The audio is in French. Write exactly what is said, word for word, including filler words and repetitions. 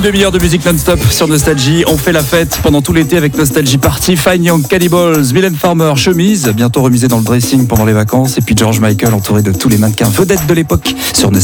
demi-heure de musique non-stop sur Nostalgie. On fait la fête pendant tout l'été avec Nostalgie Party. Fine Young, Cannibals, Mylène Farmer, Chemise, bientôt remisée dans le dressing pendant les vacances. Et puis George Michael entouré de tous les mannequins vedettes de l'époque sur Nostalgie.